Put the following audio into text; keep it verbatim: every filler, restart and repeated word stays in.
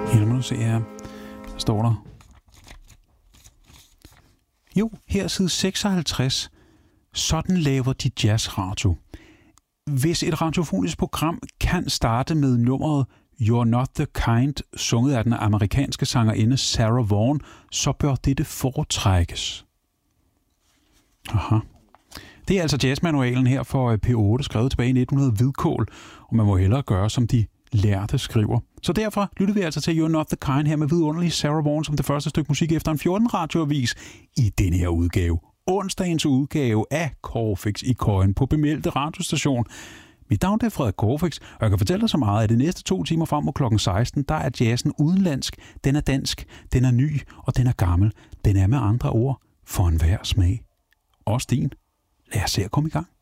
Her må du se her. Der står der. Jo, her er side seksoghalvtreds. Sådan laver de jazzradio. Hvis et radiofonisk program kan starte med nummeret You're Not The Kind, sunget af den amerikanske sangerinde Sarah Vaughan, så bør dette foretrækkes. Aha. Det er altså jazzmanualen her for P otte, skrevet tilbage i nitten hundrede hvidkål, og man må hellere gøre, som de lærte skriver. Så derfor lytter vi altså til You're Not The Kind her med vidunderlig Sarah Vaughan som det første stykke musik efter en fjorten radioavis i denne her udgave. Onsdagens udgave af Corfix i Køjen på bemeldte radiostation. Mit navn er Frederik Corfix, og jeg kan fortælle dig så meget, at de næste to timer frem mod klokken seksten, der er jazzen udenlandsk, den er dansk, den er ny, og den er gammel. Den er med andre ord for enhver smag. Også din. Lad os se at komme i gang.